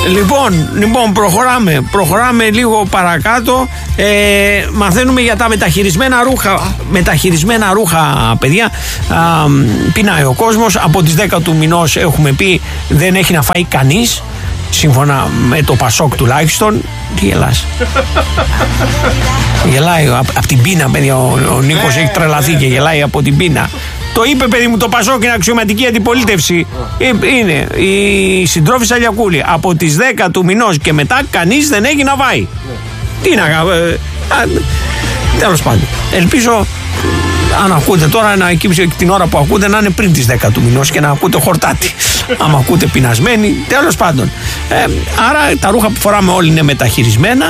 Λοιπόν, προχωράμε λίγο παρακάτω. Μαθαίνουμε για τα μεταχειρισμένα ρούχα. Μεταχειρισμένα ρούχα, παιδιά. Πεινάει ο κόσμος. Από τις 10 του μηνός έχουμε πει δεν έχει να φάει κανείς. Σύμφωνα με το Πασόκ τουλάχιστον. Τι γελάς? Γελάει από την πείνα, παιδιά. Ο Νίκος έχει τρελαθεί και γελάει από την πείνα. Το είπε, παιδί μου, το Πασόκ είναι αξιωματική αντιπολίτευση. Είναι η συντρόφισσα Λιακούλη. Από τις 10 του μηνός και μετά κανείς δεν έχει να φάει. Τι να κάνω. Τέλος πάντων. Ελπίζω, αν ακούτε τώρα, να εκεί την ώρα που ακούτε να είναι πριν τις 10 του μηνός και να ακούτε χορτάτη. Άμα ακούτε πεινασμένοι, τέλος πάντων. Άρα τα ρούχα που φοράμε όλοι είναι μεταχειρισμένα.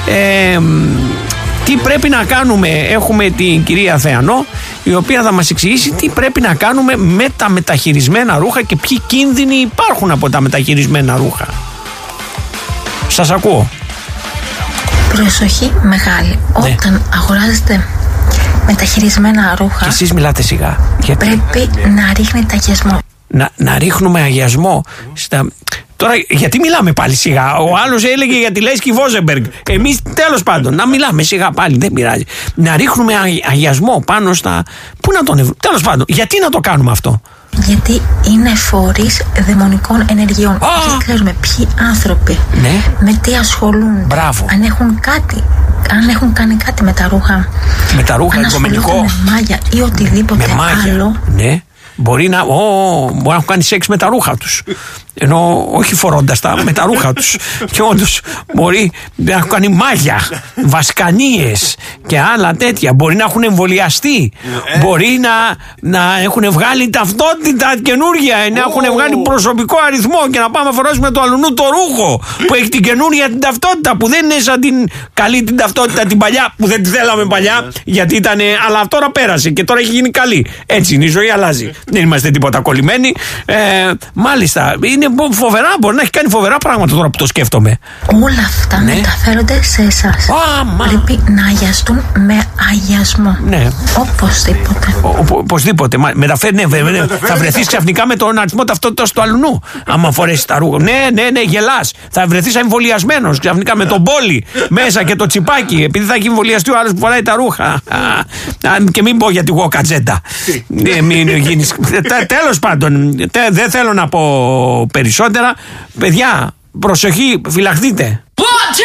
Τι πρέπει να κάνουμε? Έχουμε την κυρία Θεανό, η οποία θα μας εξηγήσει τι πρέπει να κάνουμε με τα μεταχειρισμένα ρούχα και ποιοι κίνδυνοι υπάρχουν από τα μεταχειρισμένα ρούχα. Σας ακούω. Προσοχή μεγάλη. Ναι. Όταν αγοράζετε μεταχειρισμένα ρούχα, Και εσείς μιλάτε σιγά. πρέπει να ρίχνετε αγιασμό. Να ρίχνουμε αγιασμό Τώρα γιατί μιλάμε πάλι σιγά? Ο άλλος έλεγε για τη Λέσκη Βόζεμπεργκ. Εμείς τέλος πάντων να μιλάμε σιγά πάλι, δεν πειράζει. Να ρίχνουμε αγιασμό πάνω στα... Πού να τον... Τέλος πάντων, γιατί να το κάνουμε αυτό? Γιατί είναι φορείς δαιμονικών ενεργειών. Δεν ξέρουμε ποιοι άνθρωποι, ναι, με τι ασχολούνται. Μπράβο. Αν έχουν κάτι, αν έχουν κάνει κάτι με τα ρούχα. Με τα ρούχα, οικομενικό. Με μάγια ή οτιδήποτε άλλο. Ναι. Μπορεί να έχουν κάνει σεξ με τα ρούχα τους. Ενώ όχι φορώντας τα, με τα ρούχα τους. Και όντως μπορεί να έχουν κάνει μάγια, βασκανίες και άλλα τέτοια. Μπορεί να έχουν εμβολιαστεί. Μπορεί να έχουν βγάλει ταυτότητα καινούργια, να έχουν βγάλει προσωπικό αριθμό και να πάμε να φορέσουμε το αλουνού το ρούχο που έχει την καινούργια την ταυτότητα, που δεν είναι σαν την καλή την ταυτότητα την παλιά, που δεν τη θέλαμε παλιά γιατί ήταν, αλλά τώρα πέρασε και τώρα έχει γίνει καλή. Έτσι είναι, η ζωή αλλάζει. Δεν είμαστε τίποτα κολλημένοι. Μάλιστα, είναι φοβερά, μπορεί να έχει κάνει φοβερά πράγματα τώρα που το σκέφτομαι. Όλα αυτά μεταφέρονται σε εσάς. Πρέπει να αγιαστούν με αγιασμό. Ναι. Οπωσδήποτε. Οπωσδήποτε. Θα βρεθείς ξαφνικά με τον αριθμό ταυτότητας του αλουνού. Άμα φορέσεις τα ρούχα. Ναι, γελάς. Θα βρεθείς εμβολιασμένος ξαφνικά με τον πόλι μέσα και το τσιπάκι, επειδή θα έχει εμβολιαστεί ο άλλος που φοράει τα ρούχα. Και μην πω για τη γουοκατζέντα. Μην γίνεις. Τέλος πάντων, δεν θέλω να πω περισσότερα. Παιδιά, προσοχή, φυλαχτείτε.